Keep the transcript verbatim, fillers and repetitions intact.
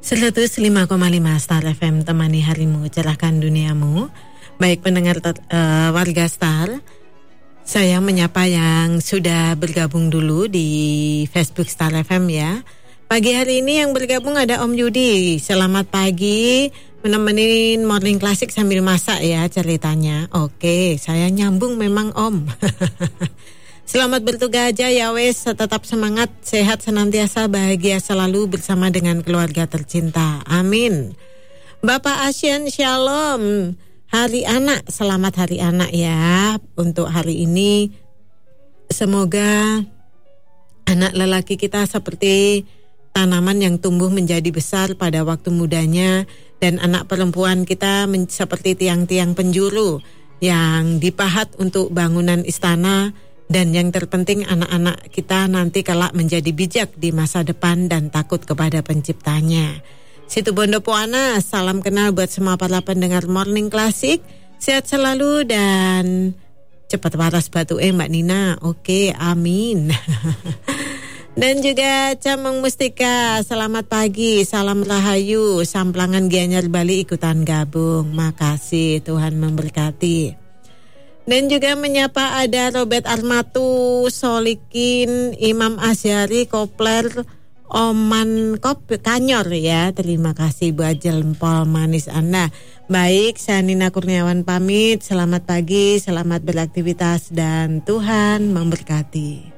seratus lima koma lima Star F M, temani harimu, cerahkan duniamu. Baik pendengar uh, warga Star, saya menyapa yang sudah bergabung dulu di Facebook Star F M ya. Pagi hari ini yang bergabung ada Om Yudi. Selamat pagi, menemenin morning klasik sambil masak ya ceritanya. Oke, saya nyambung memang Om. Selamat bertugas aja ya wes, tetap semangat, sehat senantiasa, bahagia selalu bersama dengan keluarga tercinta. Amin. Bapak Asyen, shalom. Hari anak, selamat hari anak ya. Untuk hari ini semoga anak lelaki kita seperti tanaman yang tumbuh menjadi besar pada waktu mudanya, dan anak perempuan kita men- seperti tiang-tiang penjuru yang dipahat untuk bangunan istana. Dan yang terpenting anak-anak kita nanti kelak menjadi bijak di masa depan dan takut kepada penciptanya. Situ Bondo Puana, salam kenal buat semua para pendengar Morning Klasik. Sehat selalu dan cepat waras batu eh Mbak Nina. Oke, amin. Dan juga Cameng Mustika, selamat pagi, salam rahayu. Samplangan Gianyar Bali ikutan gabung. Makasih, Tuhan memberkati. Dan juga menyapa ada Robert Armatu, Solikin, Imam Asyari, Kopler, Oman Kop, Kanyor ya. Terima kasih buat jempol manis Anda. Baik, saya Nina Kurniawan pamit. Selamat pagi, selamat beraktivitas dan Tuhan memberkati.